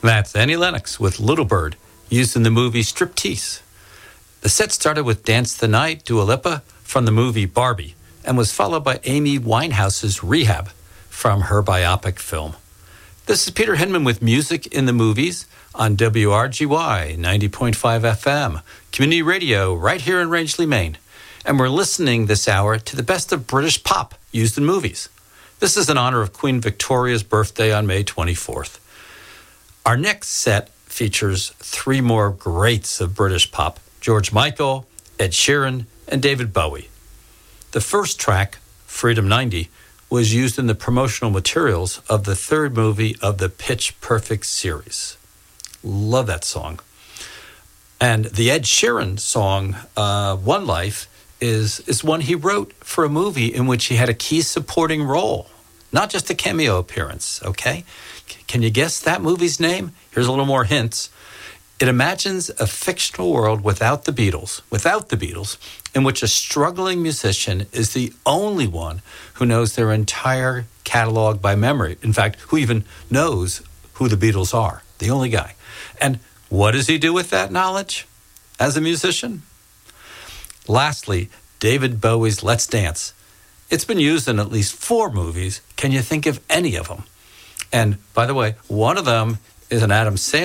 That's Annie Lennox with Little Bird, used in the movie Striptease. The set started with Dance the Night, Dua Lipa, from the movie Barbie, and was followed by Amy Winehouse's Rehab from her biopic film. This is Peter Hinman with Music in the Movies on WRGY 90.5 FM, community radio right here in Rangeley, Maine. And we're listening this hour to the best of British pop used in movies. This is in honor of Queen Victoria's birthday on May 24th. Our next set features three more greats of British pop: George Michael, Ed Sheeran, and David Bowie. The first track, Freedom 90, was used in the promotional materials of the third movie of the Pitch Perfect series. Love that song. And the Ed Sheeran song, One Life, is one he wrote for a movie in which he had a key supporting role, not just a cameo appearance, okay? Can you guess that movie's name? Here's a little more hints. It imagines a fictional world without the Beatles, in which a struggling musician is the only one who knows their entire catalog by memory. In fact, who even knows who the Beatles are, the only guy. And what does he do with that knowledge as a musician? Lastly, David Bowie's Let's Dance. It's been used in at least 4 movies. Can you think of any of them? And by the way, one of them is an Adam Sandler